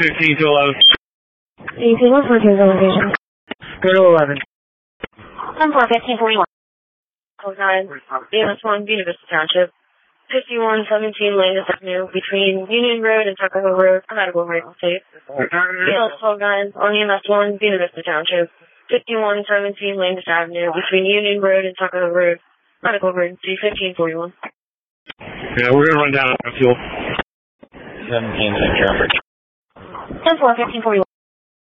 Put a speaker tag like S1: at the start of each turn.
S1: 15 to 11.
S2: DC 142 elevation.
S1: Go to 11.
S2: 14-15-41.
S3: Code 9, BMS1, Buena Vista Township. 5117 Landis Avenue between Union Road and Tuckahoe Road. I'm out of emergency. BLS 12-9 on EMS1, Buena Vista Township. 5117 Landis Avenue between Union Road and Tuckahoe Road. Medical emergency 1541.
S1: Yeah, we're gonna run down on fuel.
S4: 17 traffic.
S2: 10-4, 15-41.